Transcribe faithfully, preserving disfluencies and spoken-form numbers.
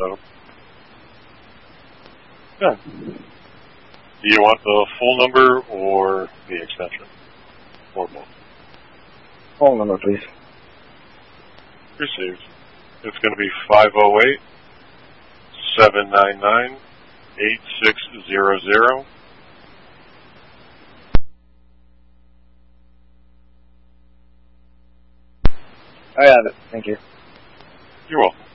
So, yeah. Do you want the full number or the extension? Or both? Full number, please. Received. It's going to be five oh eight, seven nine nine, eight six zero zero. I have it. Thank you. You're welcome.